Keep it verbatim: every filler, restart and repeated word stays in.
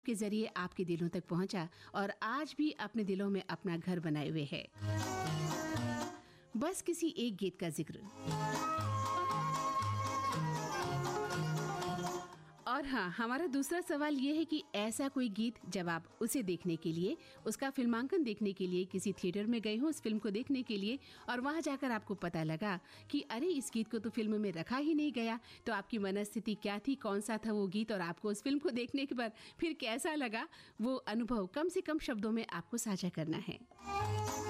के जरिए आपके दिलों तक पहुंचा और आज भी अपने दिलों में अपना घर बनाए हुए है। बस किसी एक गीत का जिक्र। और हाँ, हमारा दूसरा सवाल ये है कि ऐसा कोई गीत जब आप उसे देखने के लिए, उसका फिल्मांकन देखने के लिए किसी थिएटर में गए हो उस फिल्म को देखने के लिए, और वहां जाकर आपको पता लगा कि अरे इस गीत को तो फिल्म में रखा ही नहीं गया, तो आपकी मनस्थिति क्या थी, कौन सा था वो गीत और आपको उस फिल्म को देखने के बाद फिर कैसा लगा, वो अनुभव कम से कम शब्दों में आपको साझा करना है।